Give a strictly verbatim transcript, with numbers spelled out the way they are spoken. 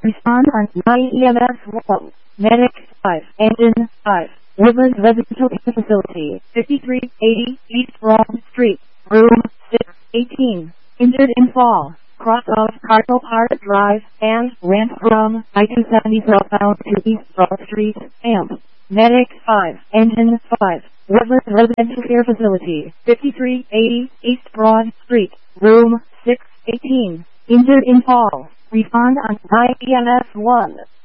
Respond on nine E M S one. Medic five. Engine five. Woodland Residential Facility. fifty-three eighty East Broad Street. Room six eighteen. Injured in fall. Cross off Cardinal Park Drive and ramp from I two seventy southbound to East Broad Street. Amp. Medic five. Engine five. Woodland Residential Care Facility. fifty-three eighty East Broad Street. Room six eighteen. Injured in fall. Respond on nine E M S one.